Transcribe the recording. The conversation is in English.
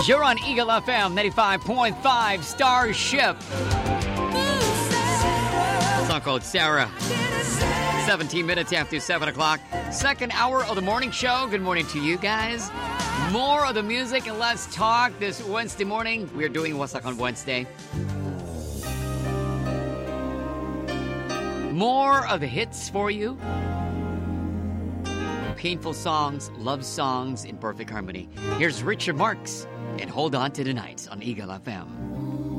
You're on Eagle FM 95.5 Starship. A song called Sarah. 17 minutes after 7 o'clock. Second hour of the morning show. Good morning to you guys. More of the music and let's talk this Wednesday morning. We're doing Wasak on Wednesday. More of the hits for you. Painful songs, love songs in perfect harmony. Here's Richard Marx and Hold On to the Night on Eagle FM.